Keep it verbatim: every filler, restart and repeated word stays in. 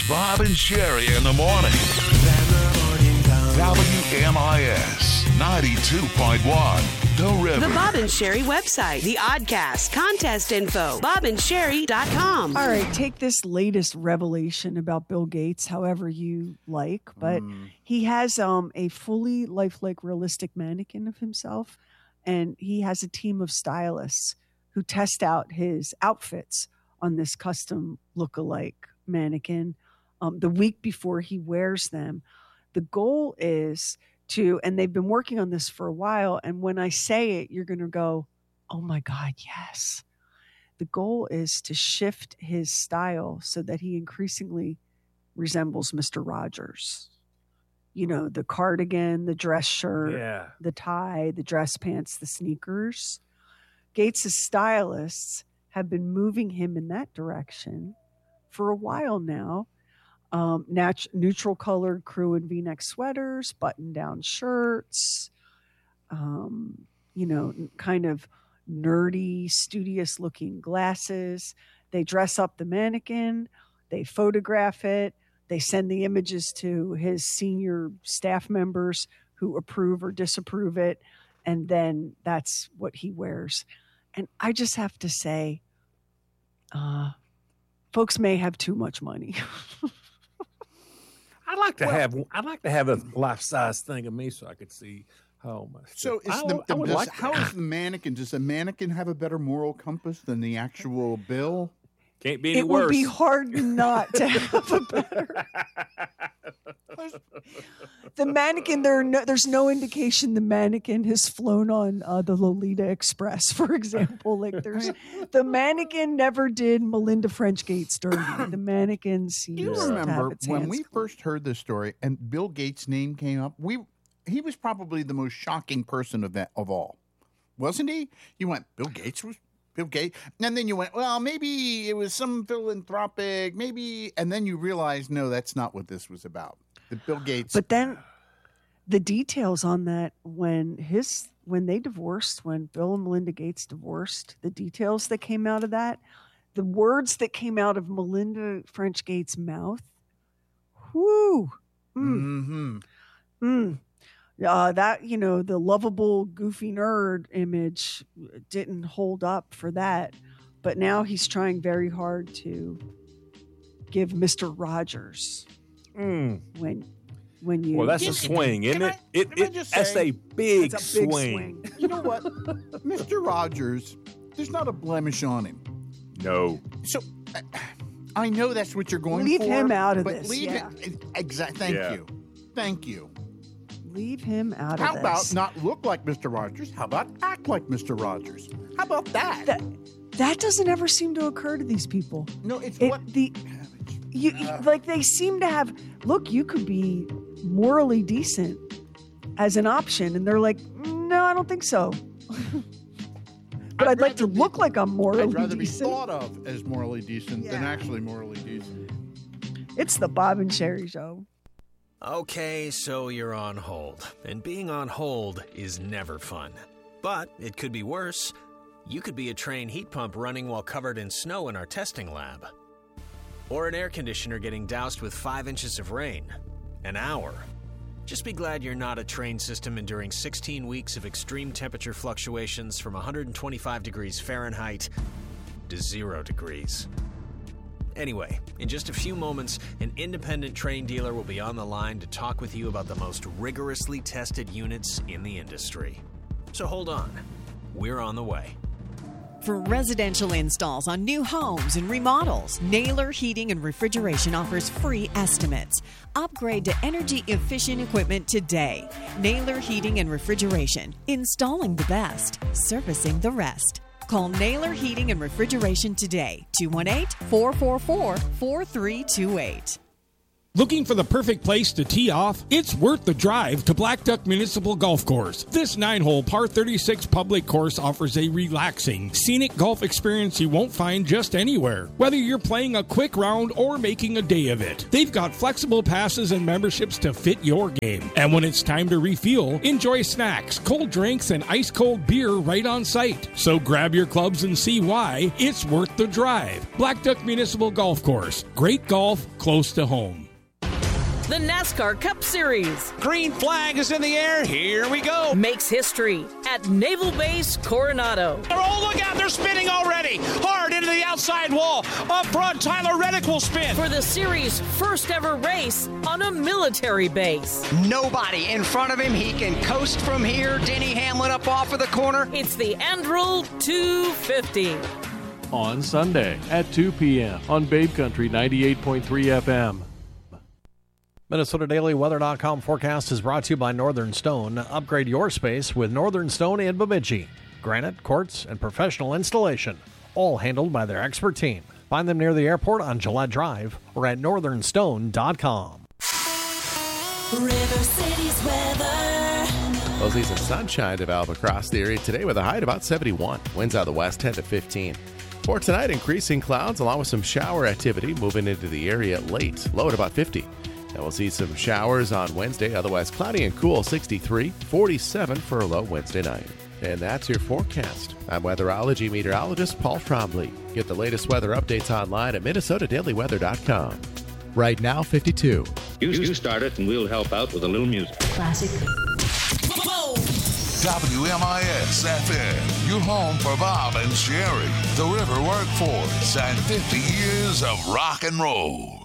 Bob and Sherry in the morning. W M I S ninety-two point one. The River. The Bob and Sherry website, the Oddcast, contest info, bob and sherry dot com. All right, take this latest revelation about Bill Gates however you like, but mm. he has um, a fully lifelike, realistic mannequin of himself, and he has a team of stylists who test out his outfits on this custom look-alike mannequin um, the week before he wears them. The goal is to, and they've been working on this for a while, and when I say it, you're going to go, oh my God, yes. The goal is to shift his style so that he increasingly resembles Mister Rogers. You know, the cardigan, the dress shirt, yeah. the tie, the dress pants, the sneakers. Gates' stylists have been moving him in that direction for a while now. Um, nat- neutral colored crew and V-neck sweaters, button-down shirts, um, you know, kind of nerdy, studious-looking glasses. They dress up the mannequin. They photograph it. They send the images to his senior staff members who approve or disapprove it, and then that's what he wears. And I just have to say, uh, folks may have too much money. I'd like to well, have I'd like to have a life size thing of me so I could see how much. So is I, the, I the, does, like how is the mannequin? Does the mannequin have a better moral compass than the actual Bill? Can't be any it worse. It would be hard not to have a better. The mannequin, there no, there's no indication the mannequin has flown on uh, the Lolita Express, for example. Like there's the mannequin never did Melinda French Gates dirty. The mannequin seems Do you to remember have its when hands we clean. first heard this story and Bill Gates' name came up? We he was probably the most shocking person of that, of all, wasn't he? You went, Bill Gates was. Bill Gates. And then you went, well, maybe it was some philanthropic, maybe. And then you realized, no, that's not what this was about. The Bill Gates. But then the details on that, when his, when they divorced, when Bill and Melinda Gates divorced, the details that came out of that, the words that came out of Melinda French Gates' mouth, whoo, mm, mm-hmm. mm. Uh, that, you know, the lovable, goofy nerd image didn't hold up for that. But now he's trying very hard to give Mister Rogers Mm. when when you. Well, that's Can- a swing, isn't can it? I- It, can I it just that's say- a big, it's a big swing. swing. You know what? Mister Rogers, there's not a blemish on him. No. So uh, I know that's what you're going Leave for. him out of but this, Leave yeah. it. Exactly. Thank Yeah. you. Thank you. Leave him out How of about this. not look like Mister Rogers? How about act like Mister Rogers? How about that? That, that doesn't ever seem to occur to these people. no, it's It, what. the you like they seem to have. Look, you could be morally decent as an option, and they're like, no, I don't think so. But I'd, I'd like to rather be- look like I'm morally I'd rather decent. be thought of as morally decent than Yeah. actually morally decent. It's the Bob and Sherry Show. Okay, so you're on hold. And being on hold is never fun. But it could be worse. You could be a train heat pump running while covered in snow in our testing lab. Or an air conditioner getting doused with five inches of rain. An hour. Just be glad you're not a train system enduring sixteen weeks of extreme temperature fluctuations from one hundred twenty-five degrees Fahrenheit to zero degrees. Anyway, in just a few moments, an independent train dealer will be on the line to talk with you about the most rigorously tested units in the industry. So hold on. We're on the way. For residential installs on new homes and remodels, Naylor Heating and Refrigeration offers free estimates. Upgrade to energy-efficient equipment today. Naylor Heating and Refrigeration. Installing the best. Servicing the rest. Call Naylor Heating and Refrigeration today. two one eight, four four four, four three two eight. Looking for the perfect place to tee off? It's worth the drive to Black Duck Municipal Golf Course. This nine-hole par thirty-six public course offers a relaxing, scenic golf experience you won't find just anywhere. Whether you're playing a quick round or making a day of it, they've got flexible passes and memberships to fit your game. And when it's time to refuel, enjoy snacks, cold drinks, and ice-cold beer right on site. So grab your clubs and see why it's worth the drive. Black Duck Municipal Golf Course. Great golf close to home. The NASCAR Cup Series. Green flag is in the air. Here we go. Makes history at Naval Base Coronado. Oh, look out. They're spinning already. Hard into the outside wall. Up front, Tyler Reddick will spin. For the series' first ever race on a military base. Nobody in front of him. He can coast from here. Denny Hamlin up off of the corner. It's the Andrew two fifty. On Sunday at two p.m. on Babe Country ninety-eight point three F M. Minnesota Daily Weather dot com forecast is brought to you by Northern Stone. Upgrade your space with Northern Stone in Bemidji. Granite, quartz, and professional installation, all handled by their expert team. Find them near the airport on Gillette Drive or at northern stone dot com. River City's weather. We'll see some sunshine develop across the area today with a high at about seventy-one. Winds out of the west ten to fifteen. For tonight, increasing clouds along with some shower activity moving into the area late. Low at about fifty. And we'll see some showers on Wednesday, otherwise cloudy and cool, sixty-three, forty-seven for a low Wednesday night. And that's your forecast. I'm weatherology meteorologist Paul Trombley. Get the latest weather updates online at minnesota daily weather dot com. Right now, fifty-two. You, you start it and we'll help out with a little music. Classic. W M I S F M, your home for Bob and Sherry, the River Workforce, and fifty years of rock and roll.